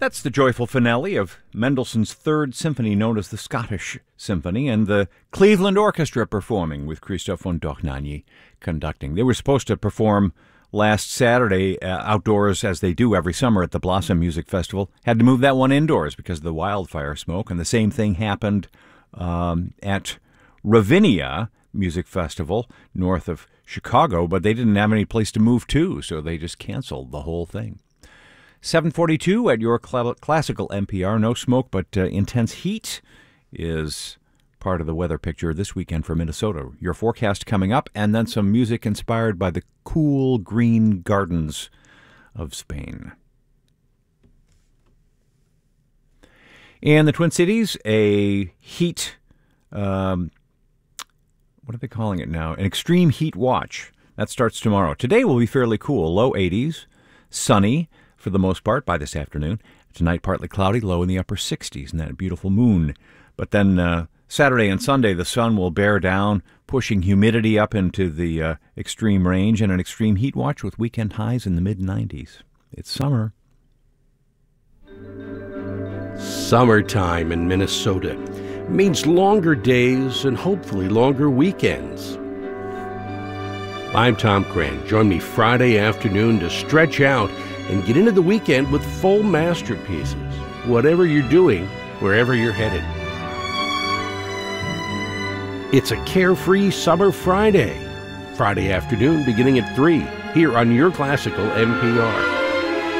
That's the joyful finale of Mendelssohn's Third Symphony, known as the Scottish Symphony, and the Cleveland Orchestra performing, with Christophe von Dohnanyi conducting. They were supposed to perform last Saturday outdoors, as they do every summer at the Blossom Music Festival. Had to move that one indoors because of the wildfire smoke, and the same thing happened at Ravinia Music Festival north of Chicago, but they didn't have any place to move to, so they just canceled the whole thing. 7:42 at your classical NPR. No smoke, but intense heat is part of the weather picture this weekend for Minnesota. Your forecast coming up, and then some music inspired by the cool green gardens of Spain. In the Twin Cities, a heat, what are they calling it now? An extreme heat watch. That starts tomorrow. Today will be fairly cool, low 80s, sunny for the most part by this afternoon. Tonight, partly cloudy, low in the upper 60s, and that beautiful moon. But then Saturday and Sunday, the sun will bear down, pushing humidity up into the extreme range, and an extreme heat watch with weekend highs in the mid-90s. It's summer. Summertime in Minnesota means longer days and hopefully longer weekends. I'm Tom Cran. Join me Friday afternoon to stretch out and get into the weekend with full masterpieces, whatever you're doing, wherever you're headed. It's a carefree summer Friday. Friday afternoon beginning at 3 here on your classical NPR.